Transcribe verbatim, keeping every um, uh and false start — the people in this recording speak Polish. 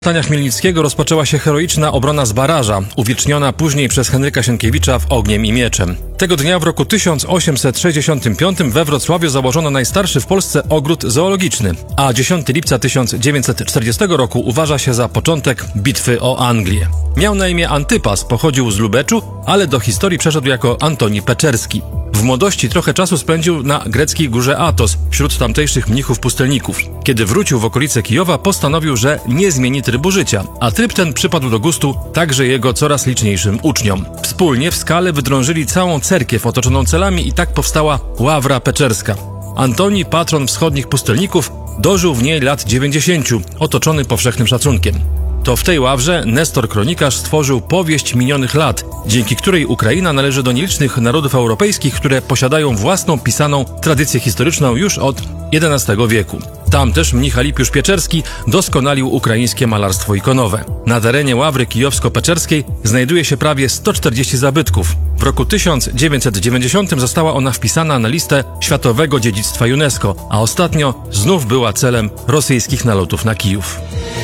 Powstania Chmielnickiego rozpoczęła się heroiczna obrona Zbaraża, uwieczniona później przez Henryka Sienkiewicza w Ogniem i Mieczem. Tego dnia w roku tysiąc osiemset sześćdziesiątym piątym we Wrocławiu założono najstarszy w Polsce ogród zoologiczny, a dziesiątego lipca tysiąc dziewięćset czterdziestego roku uważa się za początek bitwy o Anglię. Miał na imię Antypas, pochodził z Lubeczu, ale do historii przeszedł jako Antoni Peczerski. W młodości trochę czasu spędził na greckiej górze Athos wśród tamtejszych mnichów-pustelników. Kiedy wrócił w okolice Kijowa, postanowił, że nie zmieni trybu życia, a tryb ten przypadł do gustu także jego coraz liczniejszym uczniom. Wspólnie w skale wydrążyli całą cerkiew otoczoną celami i tak powstała Ławra Peczerska. Antoni, patron wschodnich pustelników, dożył w niej lat dziewięćdziesięciu, otoczony powszechnym szacunkiem. To w tej ławrze Nestor Kronikarz stworzył powieść minionych lat, dzięki której Ukraina należy do nielicznych narodów europejskich, które posiadają własną pisaną tradycję historyczną już od jedenastego wieku. Tam też mnich Alipiusz Pieczerski doskonalił ukraińskie malarstwo ikonowe. Na terenie Ławry Kijowsko-Peczerskiej znajduje się prawie sto czterdzieści zabytków. W roku tysiąc dziewięćset dziewięćdziesiątym została ona wpisana na listę Światowego Dziedzictwa UNESCO, a ostatnio znów była celem rosyjskich nalotów na Kijów.